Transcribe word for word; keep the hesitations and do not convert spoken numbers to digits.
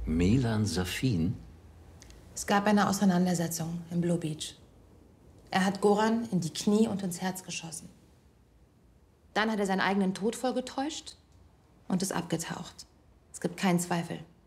Melan Safin? Es gab eine Auseinandersetzung in Blue Beach. Er hat Goran in die Knie und ins Herz geschossen. Dann hat er seinen eigenen Tod vorgetäuscht und ist abgetaucht. Es gibt keinen Zweifel.